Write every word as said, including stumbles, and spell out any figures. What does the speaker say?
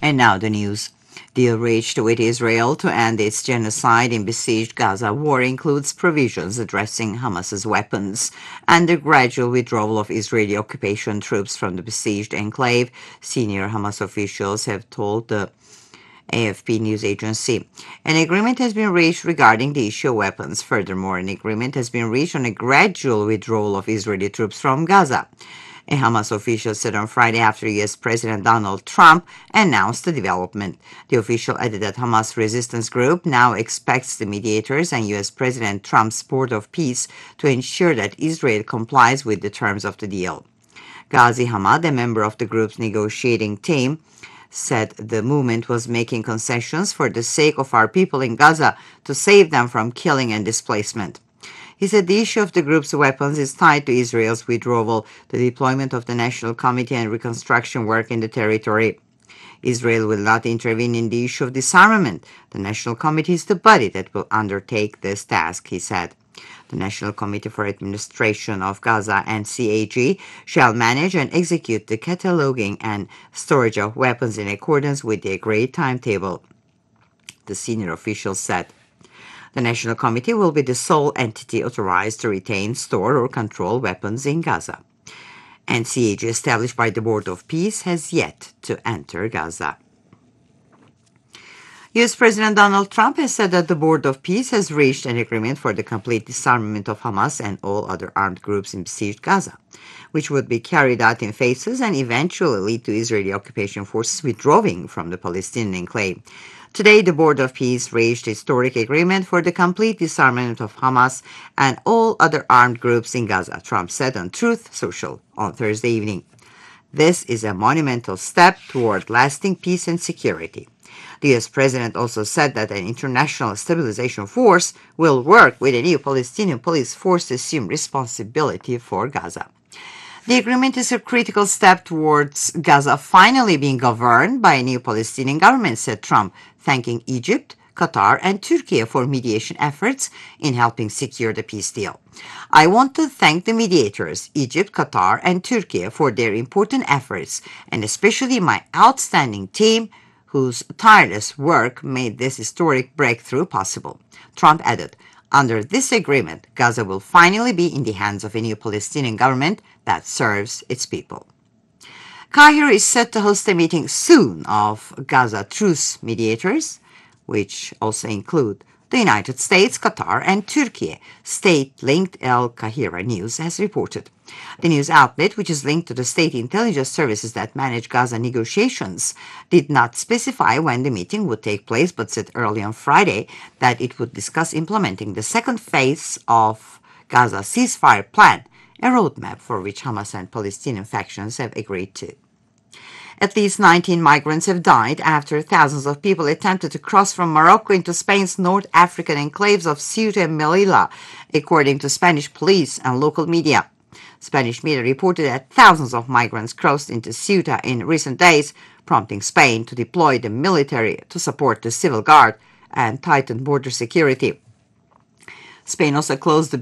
And now the news. Deal reached with Israel to end its genocide in besieged Gaza war includes provisions addressing Hamas's weapons and the gradual withdrawal of Israeli occupation troops from the besieged enclave, senior Hamas officials have told the A F P news agency. An agreement has been reached regarding the issue of weapons. Furthermore, an agreement has been reached on a gradual withdrawal of Israeli troops from Gaza. A Hamas official said on Friday after U S President Donald Trump announced the development. The official added that Hamas resistance group now expects the mediators and U S President Trump's Board of Peace to ensure that Israel complies with the terms of the deal. Ghazi Hamad, a member of the group's negotiating team, said the movement was making concessions for the sake of our people in Gaza to save them from killing and displacement. He said the issue of the group's weapons is tied to Israel's withdrawal, the deployment of the National Committee and reconstruction work in the territory. Israel will not intervene in the issue of disarmament. The National Committee is the body that will undertake this task, he said. The National Committee for Administration of Gaza, N C A G, shall manage and execute the cataloging and storage of weapons in accordance with the agreed timetable, the senior official said. The National Committee will be the sole entity authorized to retain, store, or control weapons in Gaza. N C A G, established by the Board of Peace, has yet to enter Gaza. U S President Donald Trump has said that the Board of Peace has reached an agreement for the complete disarmament of Hamas and all other armed groups in besieged Gaza, which would be carried out in phases and eventually lead to Israeli occupation forces withdrawing from the Palestinian enclave. Today, the Board of Peace reached a historic agreement for the complete disarmament of Hamas and all other armed groups in Gaza, Trump said on Truth Social on Thursday evening. This is a monumental step toward lasting peace and security. The U S president also said that an international stabilization force will work with a new Palestinian police force to assume responsibility for Gaza. The agreement is a critical step towards Gaza finally being governed by a new Palestinian government, said Trump, thanking Egypt, Qatar, and Turkey for mediation efforts in helping secure the peace deal. I want to thank the mediators, Egypt, Qatar, and Turkey, for their important efforts, and especially my outstanding team, whose tireless work made this historic breakthrough possible. Trump added, under this agreement, Gaza will finally be in the hands of a new Palestinian government that serves its people. Cairo is set to host a meeting soon of Gaza truce mediators, which also include the United States, Qatar, and Turkey, state-linked Al Kahira News has reported. The news outlet, which is linked to the state intelligence services that manage Gaza negotiations, did not specify when the meeting would take place, but said early on Friday that it would discuss implementing the second phase of Gaza's ceasefire plan, a roadmap for which Hamas and Palestinian factions have agreed to. At least nineteen migrants have died after thousands of people attempted to cross from Morocco into Spain's North African enclaves of Ceuta and Melilla, according to Spanish police and local media. Spanish media reported that thousands of migrants crossed into Ceuta in recent days, prompting Spain to deploy the military to support the civil guard and tighten border security. Spain also closed the